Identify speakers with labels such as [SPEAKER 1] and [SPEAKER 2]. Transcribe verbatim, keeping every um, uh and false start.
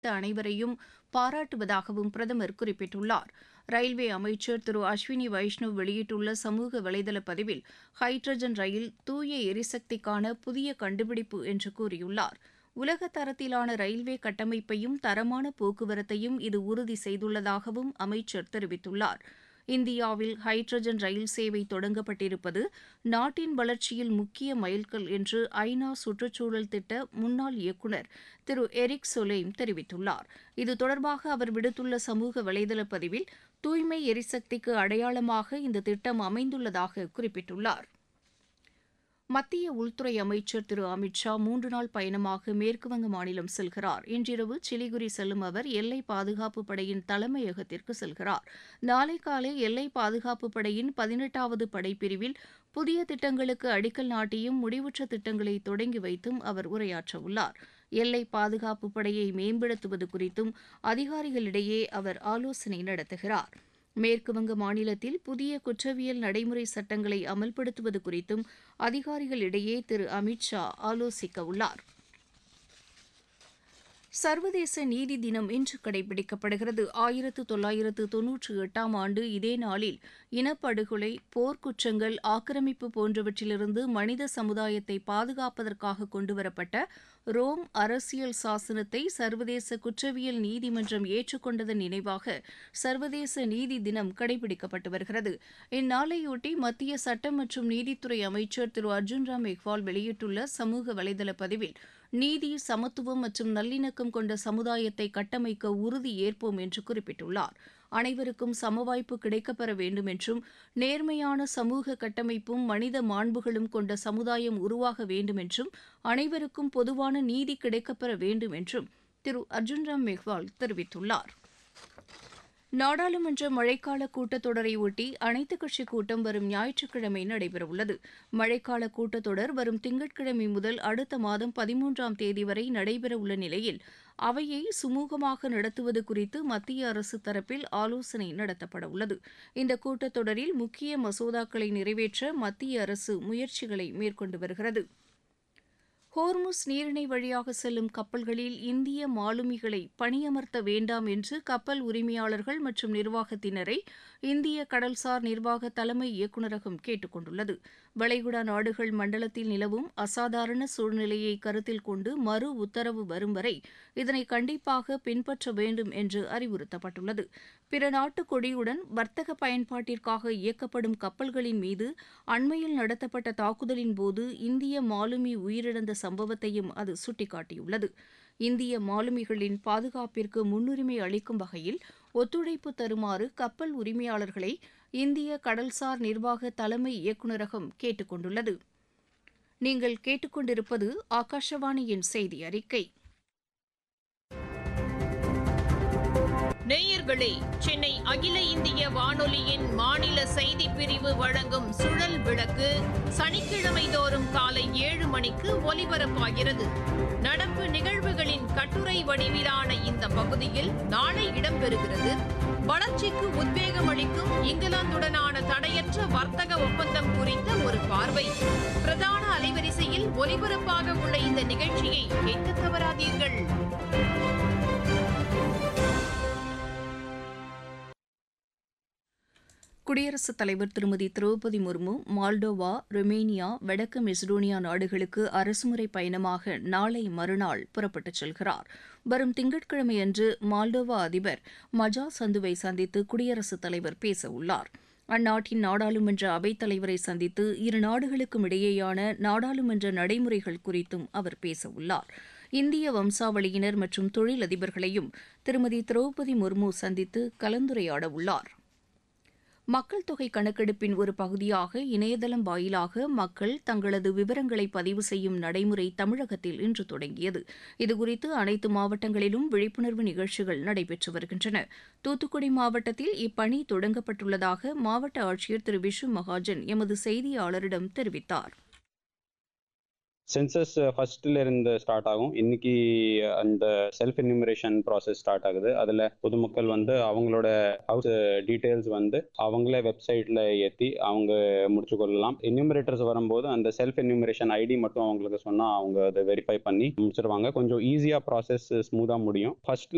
[SPEAKER 1] அனைவரையும் பாராட்டுவதாகவும் பிரதமர் குறிப்பிட்டுள்ளார். ரயில்வே அமைச்சர் திரு அஸ்வினி வைஷ்ணவ் வெளியிட்டுள்ள சமூக வலைதள பதிவில் ஹைட்ரஜன் ரயில் தூய எரிசக்திக்கான புதிய கண்டுபிடிப்பு என்று கூறியுள்ளார். உலக தரத்திலான ரயில்வே கட்டமைப்பையும் தரமான போக்குவரத்தையும் இது உறுதி செய்துள்ளதாகவும் அமைச்சர் தெரிவித்துள்ளார். இந்தியாவில் ஹைட்ரஜன் ரயில் சேவை தொடங்கப்பட்டிருப்பது நாட்டின் வளர்ச்சியில் முக்கிய மைல்கல் என்று ஐநா சுற்றுச்சூழல் திட்ட முன்னாள் இயக்குநர் திரு எரிக் சொலேம் தெரிவித்துள்ளார். இது தொடர்பாக அவர் விடுத்துள்ள சமூக வலைதள பதிவில் தூய்மை எரிசக்திக்கு அடையாளமாக இந்த திட்டம் அமைந்துள்ளதாக குறிப்பிட்டுள்ளார். மத்திய உள்துறை அமைச்சர் திரு அமித் ஷா மூன்று நாள் பயணமாக மேற்குவங்க மாநிலம் செல்கிறார். இன்றிரவு சிலிகுரி செல்லும் அவர் எல்லை பாதுகாப்பு படையின் தலைமையகத்திற்கு செல்கிறார். நாளை காலை எல்லை பாதுகாப்பு படையின் பதினெட்டாவது படைப்பிரிவில் புதிய திட்டங்களுக்கு அடிக்கல் நாட்டியும் முடிவுற்ற திட்டங்களை தொடங்கி வைத்தும் அவர் உரையாற்றவுள்ளார். எல்லை பாதுகாப்பு படையை மேம்படுத்துவது குறித்தும் அதிகாரிகளிடையே அவர் ஆலோசனை நடத்துகிறார். மேற்குவங்க மாநிலத்தில் புதிய குற்றவியல் நடைமுறை சட்டங்களை அமல்படுத்துவது குறித்தும் அதிகாரிகளிடையே திரு அமித் ஷா ஆலோசிக்க உள்ளார். சர்வதேச நீதி தினம் இன்று கடைபிடிக்கப்படுகிறது. ஆயிரத்து தொள்ளாயிரத்து தொன்னூற்றி எட்டாம் ஆண்டு இதே நாளில் இனப்படுகொலை, போர்க்குற்றங்கள், ஆக்கிரமிப்பு போன்றவற்றிலிருந்து மனித சமுதாயத்தை பாதுகாப்பதற்காக கொண்டுவரப்பட்ட ரோம் அரசியல் சாசனத்தை சர்வதேச குற்றவியல் நீதிமன்றம் ஏற்றுக்கொண்டதன் நினைவாக சர்வதேச நீதி தினம் கடைபிடிக்கப்பட்டு வருகிறது. இந்நாளையொட்டி மத்திய சட்டம் மற்றும் நீதித்துறை அமைச்சர் திரு அர்ஜுன் ராம் மெக்வால் வெளியிட்டுள்ள சமூக வலைதள பதிவில் நீதி, சமத்துவம் மற்றும் நல்லிணக்கம் கொண்ட சமுதாயத்தை கட்டமைக்க உறுதி ஏற்போம் என்று குறிப்பிட்டுள்ளார். அனைவருக்கும் சமவாய்ப்பு கிடைக்கப்பெற வேண்டும் என்றும் நேர்மையான சமூக கட்டமைப்பும் மனித மாண்புகளும் கொண்ட சமுதாயம் உருவாக வேண்டும் என்றும் அனைவருக்கும் பொதுவான நீதி கிடைக்கப்பெற வேண்டும் என்றும் திரு அர்ஜுன் ராம் மெக்வால் தெரிவித்துள்ளார். நாடாளுமன்ற மழைக்கால கூட்டத்தொடரை ஒட்டி அனைத்துக் கட்சிக் கூட்டம் வரும் ஞாயிற்றுக்கிழமை நடைபெறவுள்ளது. மழைக்கால கூட்டத்தொடர் வரும் திங்கட்கிழமை முதல் அடுத்த மாதம் பதிமூன்றாம் தேதி வரை நடைபெறவுள்ள நிலையில் அவையை சுமூகமாக நடத்துவது குறித்து மத்திய அரசு தரப்பில் ஆலோசனை நடத்தப்படவுள்ளது. இந்த கூட்டத்தொடரில் முக்கிய மசோதாக்களை நிறைவேற்ற மத்திய அரசு முயற்சிகளை மேற்கொண்டு வருகிறது. ஹோர்முஸ் நீரிணை வழியாக செல்லும் கப்பல்களில் இந்திய மாலுமிகளை பணியமர்த்த வேண்டாம் என்று கப்பல் உரிமையாளர்கள் மற்றும் நிர்வாகத்தினரை இந்திய கடல்சார் நிர்வாக தலைமை இயக்குநரகம் கேட்டுக் கொண்டுள்ளது. வளைகுடா நாடுகள் மண்டலத்தில் நிலவும் அசாதாரண சூழ்நிலையை கருத்தில் கொண்டு மறு உத்தரவு வரும் வரை இதனை கண்டிப்பாக பின்பற்ற வேண்டும் என்று அறிவுறுத்தப்பட்டுள்ளது. பிற நாட்டு கொடியுடன் வர்த்தக பயன்பாட்டிற்காக இயக்கப்படும் கப்பல்களின் மீது அண்மையில் நடத்தப்பட்ட தாக்குதலின் போது இந்திய மாலுமி உயிரிழந்த சம்பவத்தையும் அது சுட்டிக்காட்டியுள்ளது. இந்திய மாலுமிகளின் பாதுகாப்பிற்கு முன்னுரிமை அளிக்கும் வகையில் ஒத்துழைப்பு தருமாறு கப்பல் உரிமையாளர்களை இந்திய கடல்சார் நிர்வாக தலைமை இயக்குநரகம் கேட்டுக் கொண்டுள்ளது. நீங்கள் கேட்டுக்கொண்டிருப்பது ஆகாஷவாணியின் செய்தி அறிக்கை.
[SPEAKER 2] நேயர்களே, சென்னை அகில இந்திய வானொலியின் மாநில செய்தி பிரிவு வழங்கும் சுழல் விளக்கு சனிக்கிழமை தோறும் காலை ஏழு மணிக்கு ஒலிபரப்பாகிறது. நடப்பு நிகழ்வுகளின் கட்டுரை வடிவிலான இந்த பகுதியில் நாளை இடம்பெறுகிறது. வளர்ச்சிக்கு உத்வேகம் அளிக்கும் இங்கிலாந்துடனான தடையற்ற வர்த்தக ஒப்பந்தம் குறித்த ஒரு பார்வை. பிரதான அலைவரிசையில் ஒலிபரப்பாக உள்ள இந்த நிகழ்ச்சியை கேட்க தவறாதீர்கள்.
[SPEAKER 1] குடியரசுத் தலைவர் திருமதி திரௌபதி முர்மு மால்டோவா, ரொமேனியா, வடக்கு மெசடோனியா நாடுகளுக்கு அரசுமுறை பயணமாக நாளை மறுநாள் புறப்பட்டுச் செல்கிறார். வரும் திங்கட்கிழமையன்று மால்டோவா அதிபர் மஜா சந்துவை சந்தித்து குடியரசுத் தலைவர் பேசவுள்ளார். அந்நாட்டின் நாடாளுமன்ற அவைத் தலைவரை சந்தித்து இரு நாடுகளுக்கும் இடையேயான நாடாளுமன்ற நடைமுறைகள் குறித்தும் அவர் பேசவுள்ளார். இந்திய வம்சாவளியினர் மற்றும் தொழிலதிபர்களையும் திருமதி திரௌபதி முர்மு சந்தித்து கலந்துரையாட உள்ளார். மக்கள் தொகை கணக்கெடுப்பின் ஒரு பகுதியாக இணையதளம் வாயிலாக மக்கள் தங்களது விவரங்களை பதிவு செய்யும் நடைமுறை தமிழகத்தில் இன்று தொடங்கியது. இதுகுறித்து அனைத்து மாவட்டங்களிலும் விழிப்புணர்வு நிகழ்ச்சிகள் நடைபெற்று வருகின்றன. தூத்துக்குடி மாவட்டத்தில் இப்பணி தொடங்கப்பட்டுள்ளதாக மாவட்ட ஆட்சியர் திரு விஷு மகாஜன் எமது செய்தியாளரிடம் தெரிவித்தார்.
[SPEAKER 3] சென்சஸ் ஃபர்ஸ்ட்ல இருந்து ஸ்டார்ட் ஆகும். இன்னைக்கு அந்த செல்ஃப் என்யூமரேஷன் ப்ராசஸ் ஸ்டார்ட் ஆகுது. அதுல பொதுமக்கள் வந்து அவங்களோட ஹவுஸ் டீடைல்ஸ் வந்து அவங்களே வெப்சைட்ல ஏற்றி அவங்க முடிச்சு கொள்ளலாம். என்யூமரேட்டர்ஸ் வரும்போது அந்த செல்ஃப் என்யூமரேஷன் ஐடி மட்டும் அவங்களுக்கு சொன்னா அவங்க அதை வெரிஃபை பண்ணி முடிச்சிருவாங்க. கொஞ்சம் ஈஸியா ப்ராசஸ் ஸ்மூதா முடியும். ஃபர்ஸ்ட்ல